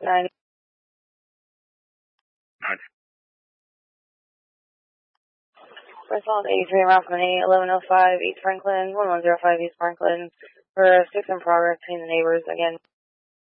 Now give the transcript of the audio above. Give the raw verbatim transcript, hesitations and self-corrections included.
nine. First call eighty-three mile from eight, eleven oh five East Franklin, one one zero five East Franklin, for six in progress between the neighbors again.